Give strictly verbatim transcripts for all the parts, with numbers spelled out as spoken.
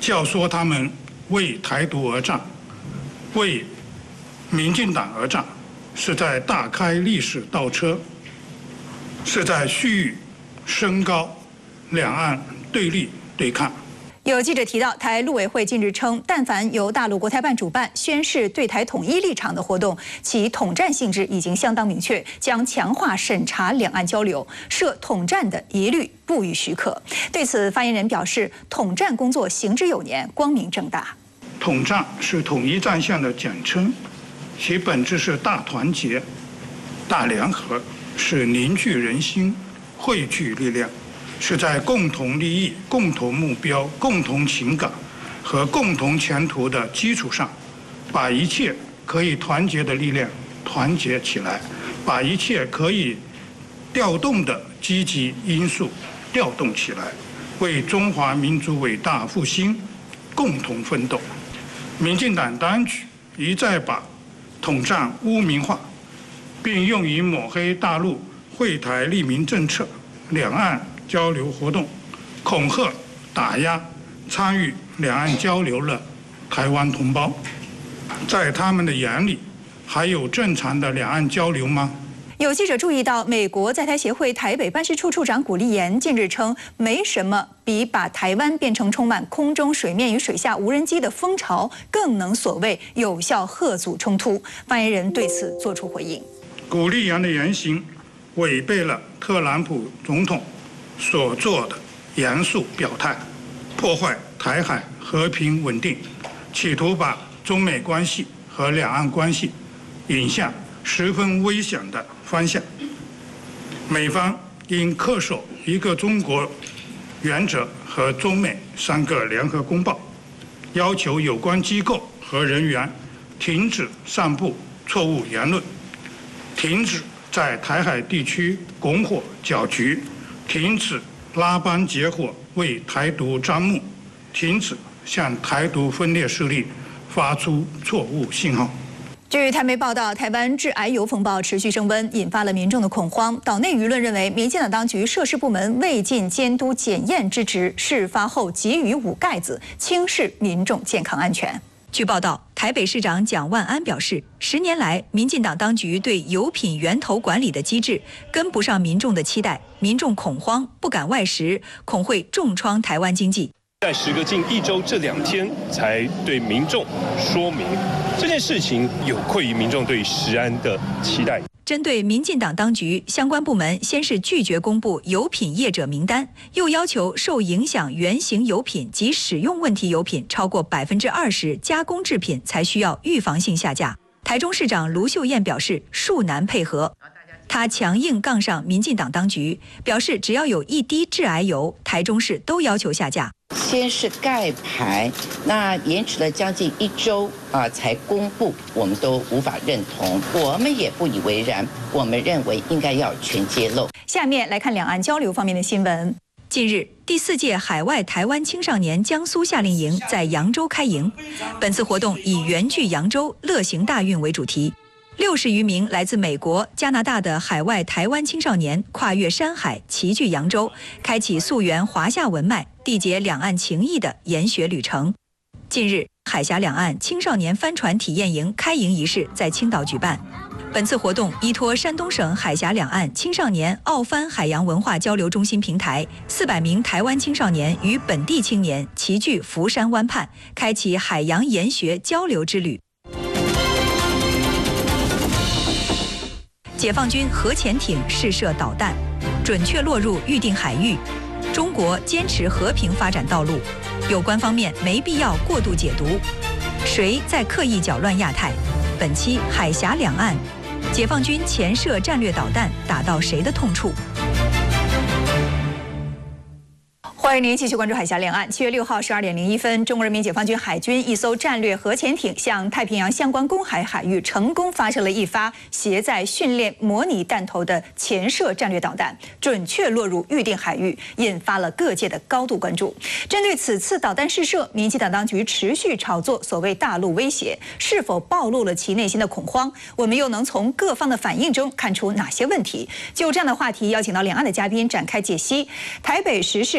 教唆他们为台独而战，为民进党而战，是在大开历史倒车，是在蓄意升高两岸对立对抗。 有记者提到，台陆委会近日称，但凡由大陆国台办主办宣示对台统一立场的活动，其统战性质已经相当明确，将强化审查两岸交流，涉统战的一律不予许可。对此，发言人表示，统战工作行之有年，光明正大。 统战是统一战线的简称，其本质是大团结、大联合，是凝聚人心、汇聚力量。是在共同利益、共同目标、共同情感和共同前途的基础上，把一切可以团结的力量团结起来，把一切可以调动的积极因素调动起来，为中华民族伟大复兴共同奋斗。民进党当局一再把统战污名化，并用以抹黑大陆惠台利民政策、两岸交流活动，恐吓、打压参与两岸交流的台湾同胞。在他们的眼里，还有正常的两岸交流吗？ 有记者注意到，美国在台协会台北办事处处长古立言近日称，没什么比把台湾变成充满空中、水面与水下无人机的风潮，更能所谓有效吓阻冲突。发言人对此作出回应。 古立言的言行违背了特朗普总统所做的严肃表态，破坏台海和平稳定，企图把中美关系和两岸关系引向十分危险的方向。美方应恪守一个中国原则和中美三个联合公报，要求有关机构和人员停止散布错误言论，停止在台海地区拱火搅局，停止拉帮结伙为台独张目，停止向台独分裂势力发出错误信号。 据台媒报道，台湾致癌油风暴持续升温，引发了民众的恐慌。岛内舆论认为，民进党当局涉事部门未尽监督检验之职，事发后给予捂盖子，轻视民众健康安全。据报道，台北市长蒋万安表示，十年来，民进党当局对油品源头管理的机制跟不上民众的期待，民众恐慌，不敢外食，恐会重创台湾经济。 在时隔近一周这两天，才对民众说明这件事情有愧于民众对食安的期待。 针对民进党当局，相关部门先是拒绝公布油品业者名单，又要求受影响原型油品及使用问题油品超过百分之二十加工制品才需要预防性下架。台中市长卢秀燕表示，恕难配合。他强硬杠上民进党当局，表示只要有一滴致癌油，台中市都要求下架。 先是盖牌，那延迟了将近一周啊才公布，我们都无法认同，我们也不以为然，我们认为应该要全揭露。 下面来看两岸交流方面的新闻。近日，第四届海外台湾青少年江苏夏令营在扬州开营，本次活动以圆聚扬州，乐行大运为主题。六十余名来自美国、加拿大的海外台湾青少年跨越山海，齐聚扬州，开启溯源华夏文脉、缔结两岸情谊的研学旅程。近日，海峡两岸青少年帆船体验营开营仪式在青岛举办。本次活动依托山东省海峡两岸青少年澳帆海洋文化交流中心平台，四百名台湾青少年与本地青年齐聚福山湾畔，开启海洋研学交流之旅。解放军核潜艇试射导弹，准确落入预定海域。中国坚持和平发展道路，有关方面没必要过度解读。谁在刻意搅乱亚太？本期海峡两岸，解放军潜射战略导弹打到谁的痛处？欢迎您继续关注海峡两岸。七月六号十二点零一分，中国人民解放军海军一艘战略核潜艇向太平洋相关公海海域成功发射了一发携载训练模拟弹头的潜射战略导弹，准确落入预定海域，引发了各界的高度关注。针对此次导弹试射，民进党当局持续炒作所谓大陆威胁，是否暴露了其内心的恐慌？我们又能从各方的反应中看出哪些问题？就这样的话题，邀请到两岸的嘉宾展开解析。台北时事评论员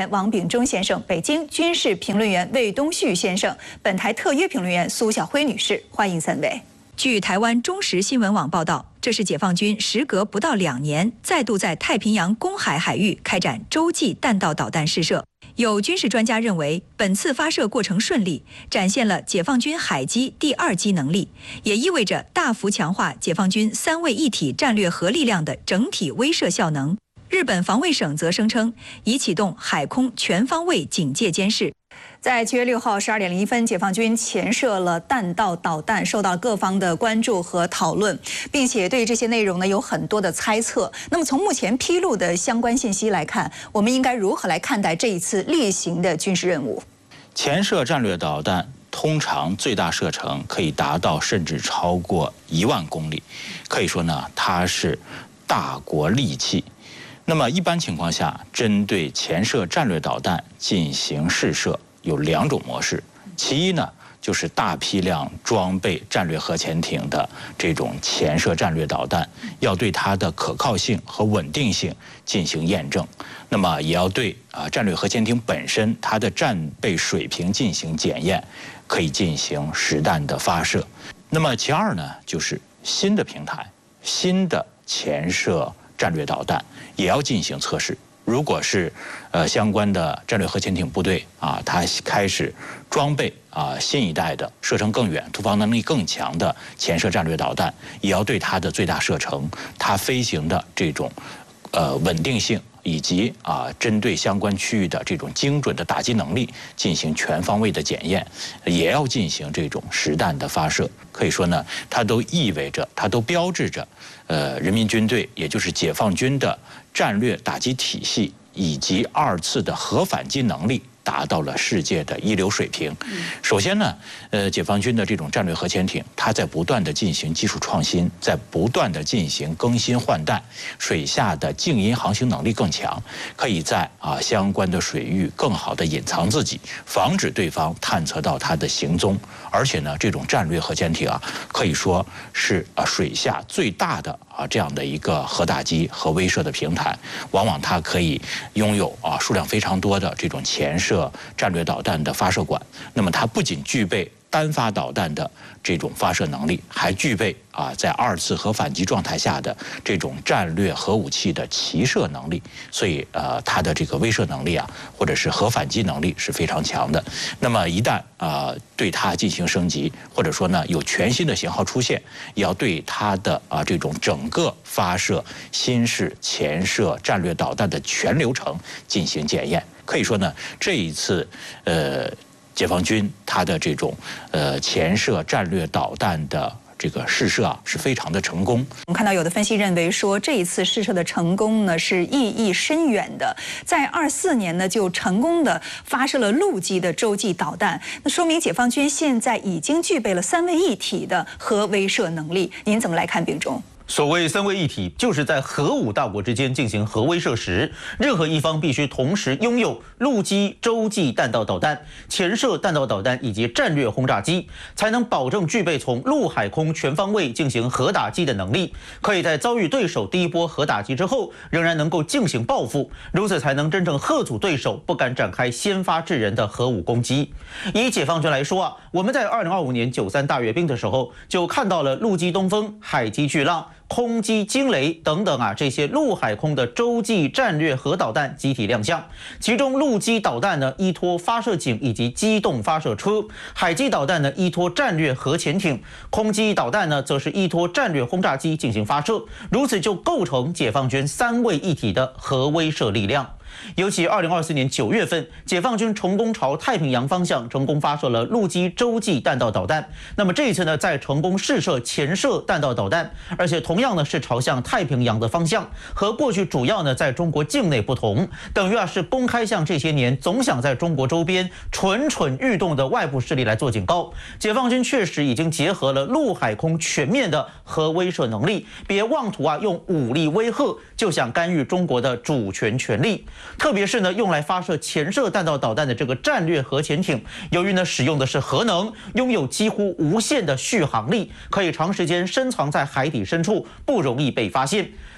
员王秉忠先生，北京军事评论员魏东旭先生，本台特约评论员苏晓辉女士，欢迎三位。据台湾中时新闻网报道，这是解放军时隔不到两年，再度在太平洋公海海域开展洲际弹道导弹试射。有军事专家认为，本次发射过程顺利，展现了解放军海基第二机能力，也意味着大幅强化解放军三位一体战略核力量的整体威慑效能。日本防卫省则声称，已启动海空全方位警戒监视。在七月六号十二点零一分，解放军潜射了弹道导弹，受到各方的关注和讨论，并且对这些内容呢有很多的猜测。那么从目前披露的相关信息来看，我们应该如何来看待这一次例行的军事任务？ 潜射战略导弹通常最大射程可以达到甚至超过一万公里，可以说呢，它是大国利器。那么一般情况下，针对潜射战略导弹进行试射有两种模式，其一呢，就是大批量装备战略核潜艇的这种潜射战略导弹，要对它的可靠性和稳定性进行验证，那么也要对啊战略核潜艇本身它的战备水平进行检验，可以进行实弹的发射。那么其二呢，就是新的平台，新的潜射战略导弹也要进行测试。如果是呃相关的战略核潜艇部队啊，它开始装备啊新一代的射程更远、突防能力更强的潜射战略导弹，也要对它的最大射程、它飞行的这种呃稳定性，以及啊针对相关区域的这种精准的打击能力进行全方位的检验，也要进行这种实弹的发射。可以说呢，它都意味着，它都标志着，呃，人民军队也就是解放军的战略打击体系以及二次的核反击能力达到了世界的一流水平。首先呢，呃，解放军的这种战略核潜艇，它在不断的进行技术创新，在不断的进行更新换代，水下的静音航行能力更强，可以在啊相关的水域更好的隐藏自己，防止对方探测到它的行踪。而且呢，这种战略核潜艇啊，可以说是啊水下最大的啊这样的一个核打击和威慑的平台，往往它可以拥有啊数量非常多的这种潜射战略导弹的发射管。那么它不仅具备单发导弹的这种发射能力，还具备啊在二次核反击状态下的这种战略核武器的齐射能力。所以呃它的这个威慑能力啊，或者是核反击能力是非常强的。那么一旦啊、呃、对它进行升级，或者说呢有全新的型号出现，也要对它的啊这种整个发射新式潜射战略导弹的全流程进行检验。可以说呢，这一次呃解放军它的这种呃潜射战略导弹的这个试射啊，是非常的成功。 我们看到有的分析认为说，这一次试射的成功呢是意义深远的，在二四年呢就成功的发射了陆基的洲际导弹，那说明解放军现在已经具备了三位一体的核威慑能力。您怎么来看，秉忠？ 所谓三位一体，就是在核武大国之间进行核威慑时，任何一方必须同时拥有陆基洲际弹道导弹、潜射弹道导弹以及战略轰炸机，才能保证具备从陆海空全方位进行核打击的能力，可以在遭遇对手第一波核打击之后，仍然能够进行报复，如此才能真正吓阻对手不敢展开先发制人的核武攻击。以解放军来说啊，我们在二零二五年九三大阅兵的时候，就看到了陆基东风、海基巨浪、空基惊雷等等啊，这些陆海空的洲际战略核导弹集体亮相。其中陆基导弹呢依托发射井以及机动发射车，海基导弹呢依托战略核潜艇，空基导弹呢则是依托战略轰炸机进行发射，如此就构成解放军三位一体的核威慑力量。尤其二零二四年九月份，解放军成功朝太平洋方向成功发射了陆基洲际弹道导弹。那么这一次呢，再成功试射潜射弹道导弹，而且同样呢是朝向太平洋的方向，和过去主要呢在中国境内不同，等于啊是公开向这些年总想在中国周边蠢蠢欲动的外部势力来做警告。解放军确实已经结合了陆海空全面的核威慑能力，别妄图啊用武力威吓就想干预中国的主权权利。特别是呢，用来发射潜射弹道导弹的这个战略核潜艇，由于呢使用的是核能，拥有几乎无限的续航力，可以长时间深藏在海底深处，不容易被发现。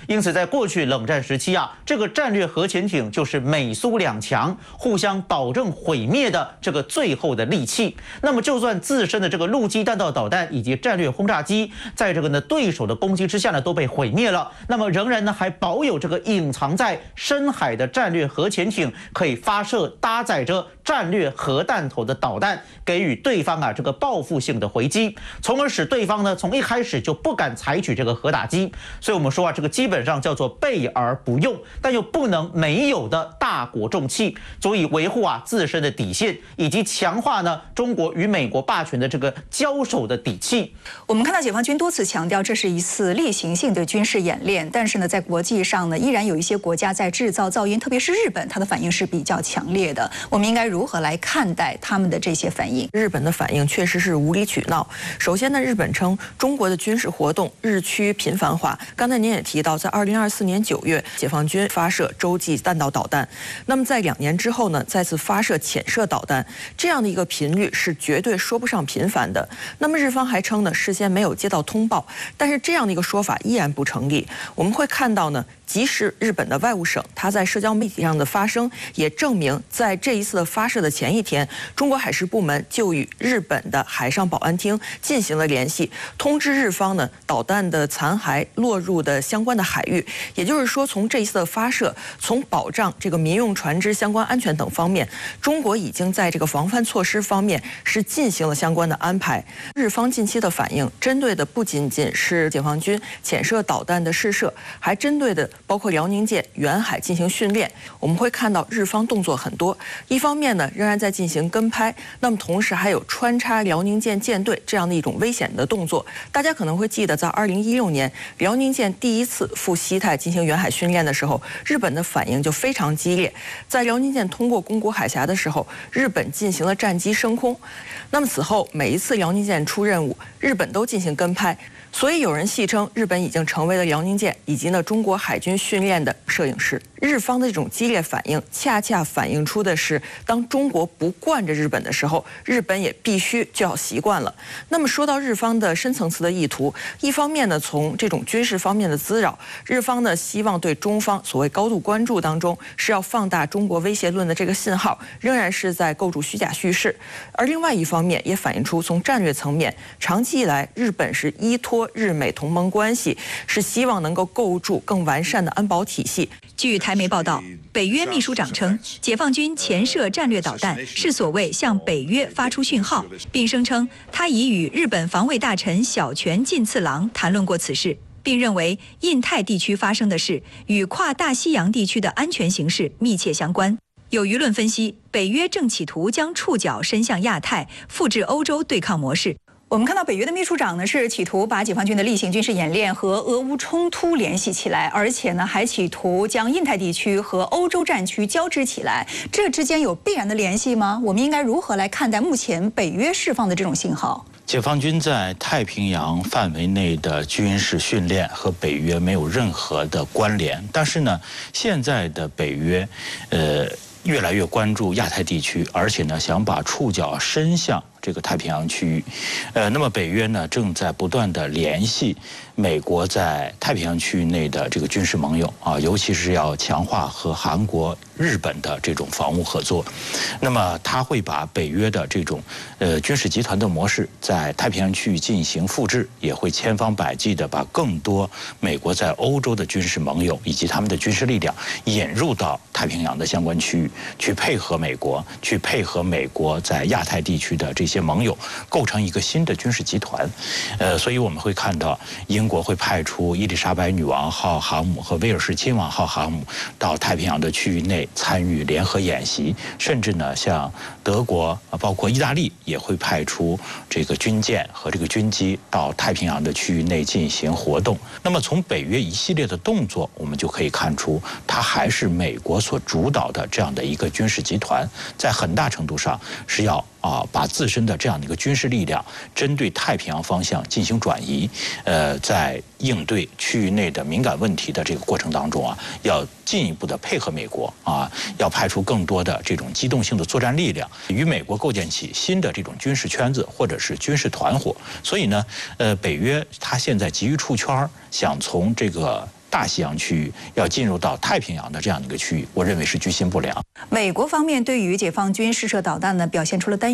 因此，在过去冷战时期啊，这个战略核潜艇就是美苏两强互相保证毁灭的这个最后的利器。那么，就算自身的这个陆基弹道导弹以及战略轰炸机，在这个呢对手的攻击之下呢都被毁灭了，那么仍然呢还保有这个隐藏在深海的战略核潜艇，可以发射搭载着战略核弹头的导弹，给予对方啊这个报复性的回击，从而使对方呢从一开始就不敢采取这个核打击。所以我们说啊，这个基本上叫做备而不用，但又不能没有的大国重器，足以维护啊自身的底线，以及强化呢中国与美国霸权的这个交手的底气。 我们看到解放军多次强调，这是一次例行性的军事演练，但是呢，在国际上呢，依然有一些国家在制造噪音，特别是日本，它的反应是比较强烈的。我们应该如何来看待他们的这些反应？ 日本的反应确实是无理取闹。首先呢，日本称中国的军事活动日趋频繁化。刚才您也提到，在二零二四年九月，解放军发射洲际弹道导弹，那么在两年之后呢，再次发射潜射导弹，这样的一个频率是绝对说不上频繁的。那么日方还称呢，事先没有接到通报，但是这样的一个说法依然不成立。我们会看到呢，即使日本的外务省它在社交媒体上的发声，也证明在这一次的发射的前一天，中国海事部门就与日本的海上保安厅进行了联系，通知日方呢导弹的残骸落入的相关的海域。也就是说，从这一次的发射，从保障这个民用船只相关安全等方面，中国已经在这个防范措施方面是进行了相关的安排。日方近期的反应，针对的不仅仅是解放军潜射导弹的试射，还针对的包括辽宁舰远海进行训练。我们会看到日方动作很多，一方面呢仍然在进行跟拍，那么同时还有穿插辽宁舰舰队这样的一种危险的动作。大家可能会记得，在二零一六年辽宁舰第一次赴西太进行远海训练的时候，日本的反应就非常激烈。在辽宁舰通过宫古海峡的时候，日本进行了战机升空。那么此后每一次辽宁舰出任务，日本都进行跟拍。所以有人戏称，日本已经成为了辽宁舰以及呢中国海军训练的摄影师。日方的这种激烈反应，恰恰反映出的是，当中国不惯着日本的时候，日本也必须就要习惯了。那么说到日方的深层次的意图，一方面呢，从这种军事方面的滋扰，日方呢希望对中方所谓高度关注当中，是要放大中国威胁论的这个信号，仍然是在构筑虚假叙事。而另外一方面，也反映出从战略层面，长期以来日本是依托日美同盟关系，是希望能够构筑更完善的安保体系。 据台媒报道，北约秘书长称，解放军潜射战略导弹是所谓向北约发出讯号，并声称他已与日本防卫大臣小泉进次郎谈论过此事，并认为印太地区发生的事与跨大西洋地区的安全形势密切相关。有舆论分析，北约正企图将触角伸向亚太，复制欧洲对抗模式。我们看到北约的秘书长呢是企图把解放军的例行军事演练和俄乌冲突联系起来，而且呢还企图将印太地区和欧洲战区交织起来，这之间有必然的联系吗？我们应该如何来看待目前北约释放的这种信号？ 解放军在太平洋范围内的军事训练和北约没有任何的关联，但是呢，现在的北约，呃。越来越关注亚太地区，而且呢，想把触角伸向这个太平洋区域。呃，那么北约呢，正在不断的联系美国在太平洋区域内的这个军事盟友啊，尤其是要强化和韩国、日本的这种防务合作。那么，他会把北约的这种呃军事集团的模式在太平洋区域进行复制，也会千方百计的把更多美国在欧洲的军事盟友以及他们的军事力量引入到太平洋的相关区域。去配合美国，去配合美国在亚太地区的这些盟友，构成一个新的军事集团。呃，所以我们会看到，英国会派出伊丽莎白女王号航母和威尔士亲王号航母到太平洋的区域内参与联合演习，甚至呢，像德国、包括意大利也会派出这个军舰和这个军机到太平洋的区域内进行活动。那么，从北约一系列的动作，我们就可以看出，它还是美国所主导的这样的一个军事集团，在很大程度上是要啊把自身的这样的一个军事力量针对太平洋方向进行转移，呃，在应对区域内的敏感问题的这个过程当中啊，要进一步的配合美国啊，要派出更多的这种机动性的作战力量，与美国构建起新的这种军事圈子或者是军事团伙。所以呢，呃，北约它现在急于出圈，想从这个大西洋区域，要进入到太平洋的这样的一个区域，我认为是居心不良。 美国方面对于解放军试射导弹呢，表现出了担忧。